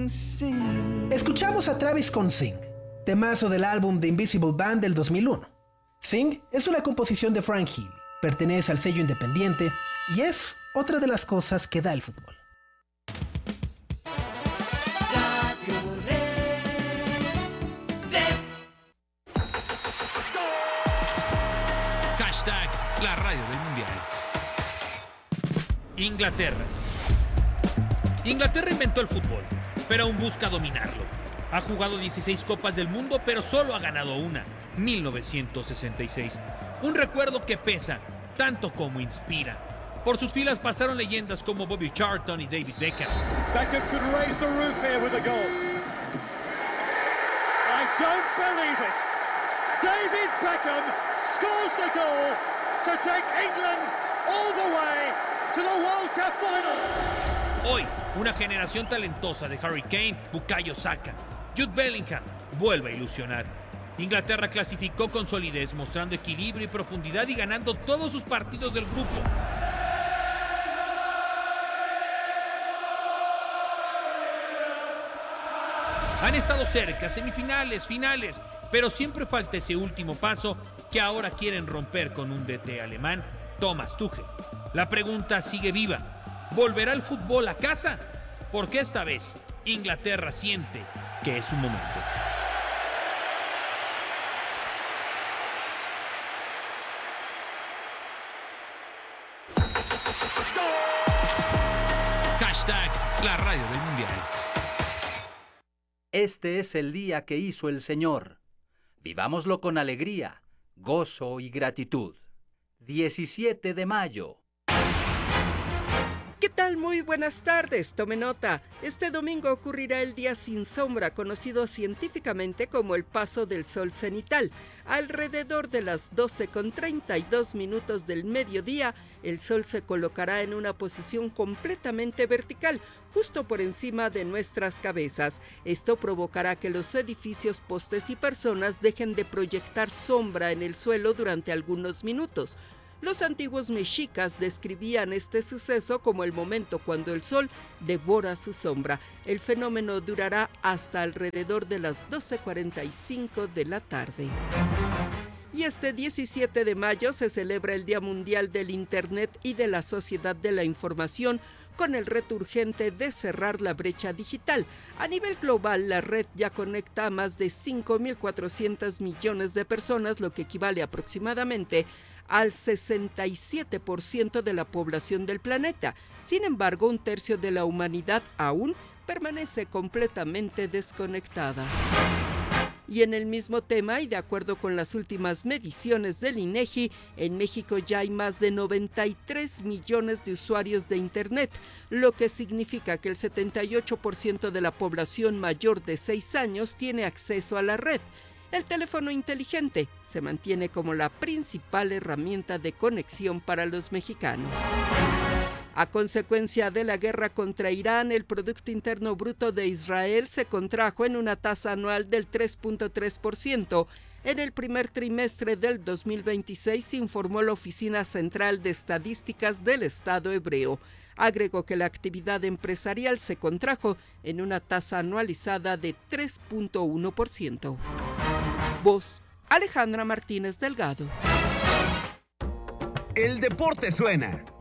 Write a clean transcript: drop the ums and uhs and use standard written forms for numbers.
Escuchamos a Travis con Sing, temazo del álbum The Invisible Band del 2001. Sing es una composición de Frank Healy, pertenece al sello independiente y es otra de las cosas que da el fútbol. Hashtag la radio del mundial. Inglaterra inventó el fútbol, pero aún busca dominarlo. Ha jugado 16 Copas del Mundo, pero solo ha ganado una, 1966. Un recuerdo que pesa, tanto como inspira. Por sus filas pasaron leyendas como Bobby Charlton y David Beckham. Beckham could raise the roof here with a goal. I don't believe it. David Beckham scores the goal to take England all the way to the World Cup final. Hoy, una generación talentosa de Harry Kane, Bukayo Saka, Jude Bellingham vuelve a ilusionar. Inglaterra clasificó con solidez, mostrando equilibrio y profundidad y ganando todos sus partidos del grupo. Han estado cerca, semifinales, finales, pero siempre falta ese último paso que ahora quieren romper con un DT alemán, Thomas Tuchel. La pregunta sigue viva. ¿Volverá el fútbol a casa? Porque esta vez Inglaterra siente que es su momento. Hashtag la radio del mundial. Este es el día que hizo el Señor. Vivámoslo con alegría, gozo y gratitud. 17 de mayo. ¿Qué tal? Muy buenas tardes, tome nota. Este domingo ocurrirá el día sin sombra, conocido científicamente como el paso del sol cenital. Alrededor de las 12:32 del mediodía, el sol se colocará en una posición completamente vertical, justo por encima de nuestras cabezas. Esto provocará que los edificios, postes y personas dejen de proyectar sombra en el suelo durante algunos minutos. Los antiguos mexicas describían este suceso como el momento cuando el sol devora su sombra. El fenómeno durará hasta alrededor de las 12:45 de la tarde. Y este 17 de mayo se celebra el Día Mundial del Internet y de la Sociedad de la Información, con el reto urgente de cerrar la brecha digital. A nivel global, la red ya conecta a más de 5.400 millones de personas, lo que equivale aproximadamente al 67% de la población del planeta. Sin embargo, un tercio de la humanidad aún permanece completamente desconectada. Y en el mismo tema, y de acuerdo con las últimas mediciones del INEGI, en México ya hay más de 93 millones de usuarios de Internet, lo que significa que el 78% de la población mayor de 6 años tiene acceso a la red. El teléfono inteligente se mantiene como la principal herramienta de conexión para los mexicanos. A consecuencia de la guerra contra Irán, el Producto Interno Bruto de Israel se contrajo en una tasa anual del 3.3%. En el primer trimestre del 2026, informó la Oficina Central de Estadísticas del Estado hebreo. Agregó que la actividad empresarial se contrajo en una tasa anualizada de 3.1%. Voz: Alejandra Martínez Delgado. El deporte suena